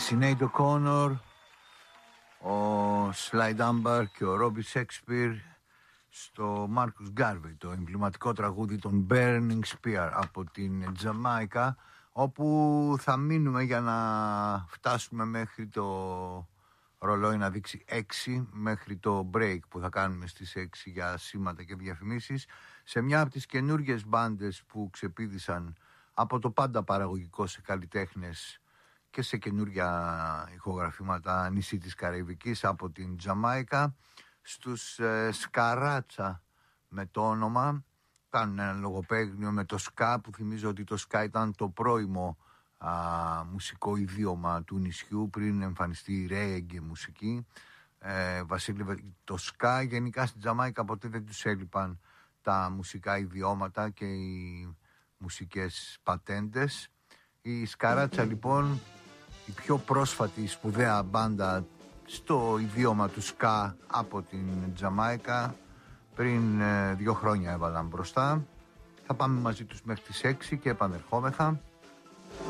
Sinead O'Connor, ο Sly Dunbar και ο Robbie Shakespeare στο Marcus Garvey, το εμβληματικό τραγούδι των Burning Spear από την Τζαμάικα, όπου θα μείνουμε για να φτάσουμε μέχρι το ρολόι να δείξει 6, μέχρι το break που θα κάνουμε στις 6 για σήματα και διαφημίσεις, σε μια από τις καινούργιες μπάντες που ξεπήδησαν από το πάντα παραγωγικό σε καλλιτέχνες και σε καινούργια ηχογραφήματα νησί της Καραϊβικής από την Τζαμάικα, στους Σκαράτσα με το όνομα. Κάνουν ένα λογοπαίγνιο με το ska, που θυμίζω ότι το ska ήταν το πρώιμο μουσικό ιδίωμα του νησιού πριν εμφανιστεί η ρέγγε μουσική. Βασίλη, το ska γενικά στην Τζαμάικα ποτέ δεν τους έλειπαν τα μουσικά ιδιώματα και οι μουσικές πατέντες. Η Σκαράτσα λοιπόν, η πιο πρόσφατη σπουδαία μπάντα στο ιδίωμα του ska από την Τζαμάικα, πριν 2 χρόνια έβαλαν μπροστά. Θα πάμε μαζί τους μέχρι τις 6 και επανερχόμεθα.